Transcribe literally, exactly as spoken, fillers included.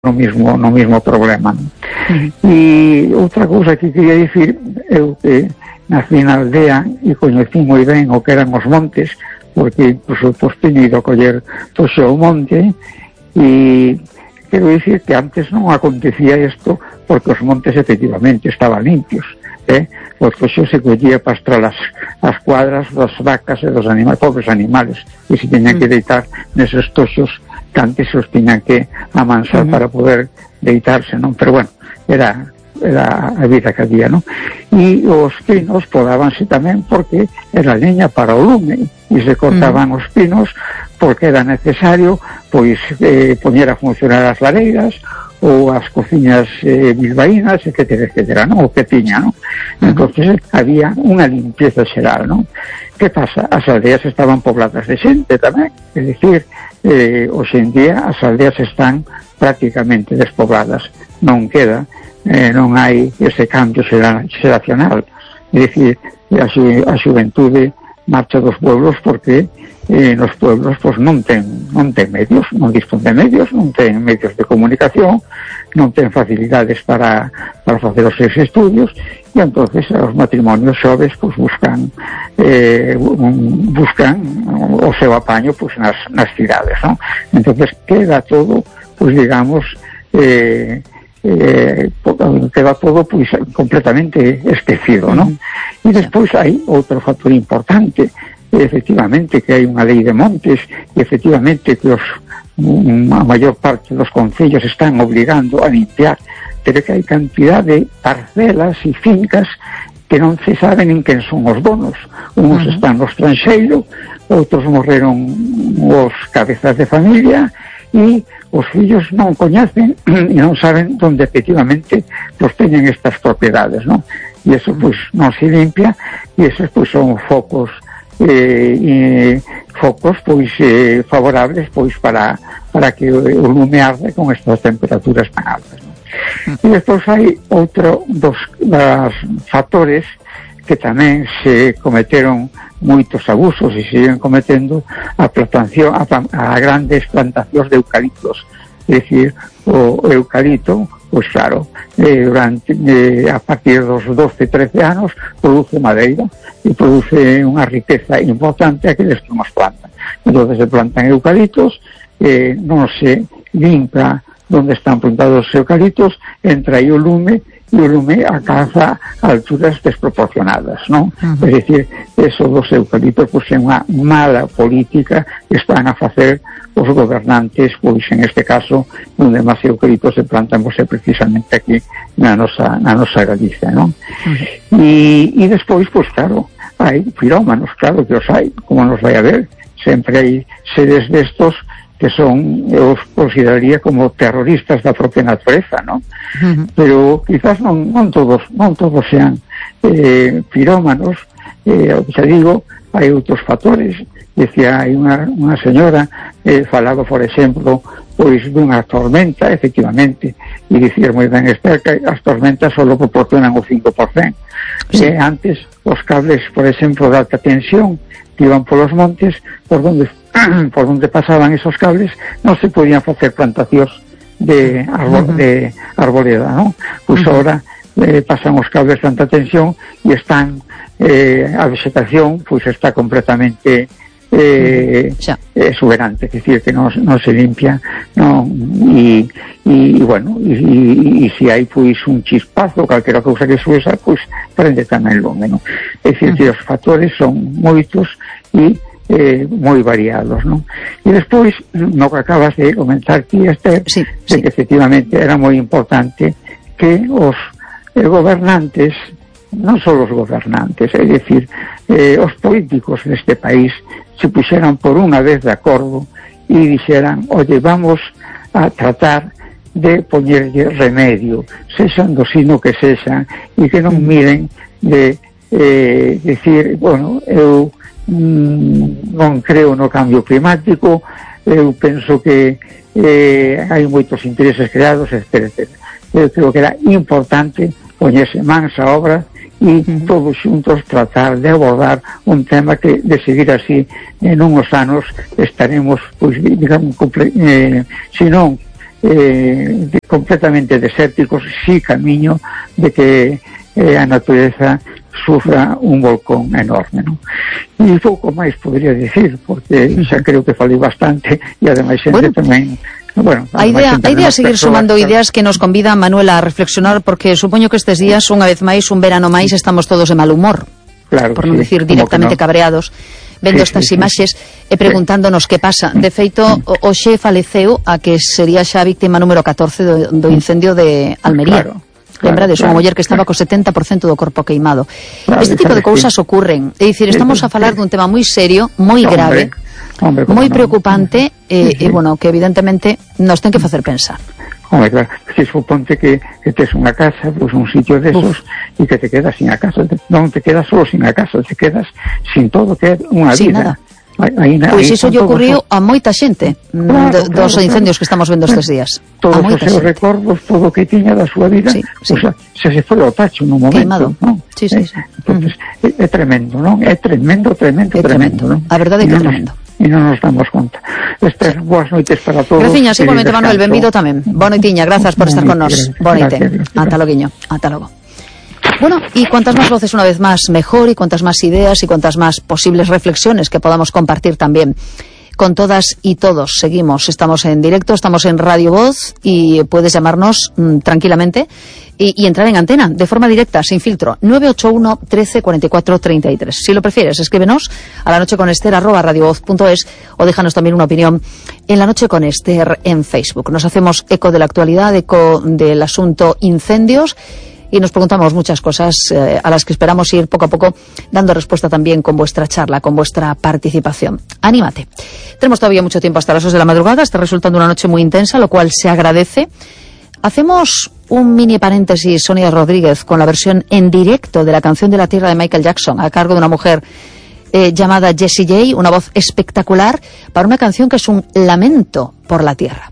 no mismo, no mismo problema, non? Uh-huh. E outra cousa que quería dicir, eu que nací na aldea e coñecí moi ben o que eran os montes, porque, por suposto, teño ido a coller toxo o monte, e quero dicir que antes non acontecía isto, porque os montes efectivamente estaban limpios, eh? O toxo se collía para pastrar as, as cuadras das vacas e dos animales, pobres animales, e se teñan que deitar neses toxos que antes os tiñan que amansar uh-huh. para poder deitarse, non? Pero bueno, era, era a vida que había, non? E os pinos podábanse tamén porque era leña para o lume, e se cortaban uh-huh. os pinos porque era necesario pois eh, poñer a funcionar as lareiras ou as cociñas eh, bilbaínas, etcétera, etcétera, non? O que tiña, non? Uh-huh. Entonces había unha limpieza xeral, non? Que pasa? As aldeas estaban pobladas de xente tamén, é dicir, eh, hoxe en día as aldeas están prácticamente despobladas, non queda, eh, non hai ese cambio xeracional, é dicir, a, xu, a xuventude marcha dos pueblos porque eh, nos pueblos pues, non ten non ten medios, non dispón de medios, non ten medios de comunicación, non ten facilidades para, para facer os seus estudios, e entonces os matrimonios xoves pues, buscan eh, buscan o seu apaño pues, nas, nas cidades, non? Entonces queda todo, pues digamos, eh, eh, queda todo pues, completamente esquecido, non? E despois hai outro factor importante, efectivamente que hai unha lei de montes, e efectivamente que os, a maior parte dos concellos están obligando a limpiar, pero que hai cantidad de parcelas e fincas que non se saben en quen son os donos. Uns uh-huh. están no estranxeiro, outros morreron os cabezas de familia, e os fillos non coñecen e non saben onde efectivamente pues, teñen estas propiedades, non? E eso pues, non se limpia, e esos pues, son focos eh, eh, focos pois eh, favorables pois para para que o lume arde con estas temperaturas tan altas, non? E despois hai outro dos, dos factores que tamén se cometeron moitos abusos e siguen cometendo a plantación, a, a grandes plantacións de eucaliptos. É dicir, o eucalipto, pois claro, eh, durante, eh, a partir dos doce, trece anos produce madeira e produce unha riqueza importante a aqueles que nos plantan. Entón se plantan eucaliptos, eh, non se limpa onde están plantados os eucaliptos, entra aí o lume, e o lume alcanza alturas desproporcionadas, non? Uh-huh. É dicir, eso dos eucaliptos pois, é unha mala política que están a facer os gobernantes, pois en este caso, onde máis eucaliptos se plantan pois, é precisamente aquí na nosa, na nosa Galicia, non? Uh-huh. E, e despois, pois claro, hai pirómanos, claro que os hai, como nos vai a ver, sempre hai seres destos que son, eu os consideraría como terroristas da propia natureza, non? Uh-huh. Pero quizás non, non todos non todos sean eh, pirómanos, eh, xa digo, hai outros factores. Decía, hai unha, unha señora eh, falaba, por exemplo, pois dunha tormenta, efectivamente, e dicir moi ben esta, que as tormentas só proporcionan o cinco por cento. Sí. Eh, antes, os cables, por exemplo, de alta tensión que iban polos montes, por donde por onde pasaban esos cables non se podían facer plantacións de, arbol, uh-huh. de arboleda, non? Pois uh-huh. agora eh, pasan os cables de alta tensión e están eh, a vegetación pois está completamente eh, uh-huh. eh, exuberante, é dicir, que non, non se limpia, non, e, e bueno, e, e, e se hai pois un chispazo, calquera cousa que suesa, pois prende tamén lume, non? É dicir, uh-huh. que os factores son moitos e Eh, moi variados, non? E despois, no que acabas de comentar ti, Esther, sí, sí. que efectivamente era moi importante que os eh, gobernantes, non só os gobernantes, é dicir, eh, os políticos neste país se puxeran por unha vez de acordo e dixeran, oye, vamos a tratar de poñerlle remedio, sexan do sino que sexan, e que non miren de eh, decir, bueno, eu Mm, non creo no cambio climático, eu penso que eh, hai moitos intereses creados, etcétera, etcétera. Eu creo que era importante poñerse mans a obra e uh-huh. todos xuntos tratar de abordar un tema que, de seguir así, en unhos anos estaremos, pois, digamos, comple- eh, se non eh, de, completamente desérticos, sí camiño de que eh, a natureza sufra un volcón enorme, ¿no? E pouco máis podría dicir, porque xa creo que falei bastante, e ademais xente bueno. tamén. Bueno, a idea, a idea seguir sumando ideas que nos convida Manuela a reflexionar, porque supoño que estes días, unha vez máis, un verano máis, estamos todos de mal humor, claro, por non sí, dicir directamente no. cabreados, vendo sí, estas sí, imaxes sí. e preguntándonos que pasa. De feito, o, o xe faleceu a que sería xa a víctima número catorce do, do incendio de Almería. Claro. Lembrades, claro, unha muller que estaba co setenta por cento do corpo queimado. Claro, este tipo de cousas sí. ocurren. É dicir, estamos a falar dun tema moi serio, moi grave, Hombre, moi no. preocupante, e, sí, sí. e, bueno, que evidentemente nos ten que facer pensar. Hombre, claro, se suponte que, que tes unha casa, pois pues un sitio desos, e que te quedas sin a casa, non te quedas solo sin a casa, te quedas sin todo, que é unha sin vida. Nada. Aí, aí, pois iso lle ocurriu a moita xente, claro, de, dos claro, incendios claro. que estamos vendo estes días. Todos os seus recordos, todo o que tiña da súa vida, sí, sí. O sea, se se foi ao tacho no momento, queimado. ¿no? Sí, sí, sí. Entonces, uh -huh. é, é tremendo, non? É tremendo, tremendo, é tremendo, tremendo, ¿no? A verdade é que é tremendo. E non nos damos conta. Estas sí. boas noites para todos. Graciñas, igualmente, Manuel, benvido tamén. Boa noitiña, grazas por estar con nos. Boa noite. Ata loguiño. Ata logo. Bueno, y cuantas más voces una vez más mejor, y cuantas más ideas y cuantas más posibles reflexiones que podamos compartir también con todas y todos. Seguimos, estamos en directo, estamos en Radio Voz y puedes llamarnos mmm, tranquilamente y, y entrar en antena de forma directa, sin filtro, nueve ocho uno, trece, cuarenta y cuatro, treinta y tres. Si lo prefieres, escríbenos a la noche con Ester arroba radiovoz punto es o déjanos también una opinión en La Noche con Ester en Facebook. Nos hacemos eco de la actualidad, eco del asunto incendios, y nos preguntamos muchas cosas eh, a las que esperamos ir poco a poco dando respuesta también con vuestra charla, con vuestra participación. Anímate. Tenemos todavía mucho tiempo hasta las dos de la madrugada, está resultando una noche muy intensa, lo cual se agradece. Hacemos un mini paréntesis, Sonia Rodríguez, con la versión en directo de la canción de la Tierra de Michael Jackson, a cargo de una mujer eh, llamada Jessie J, una voz espectacular, para una canción que es un lamento por la tierra.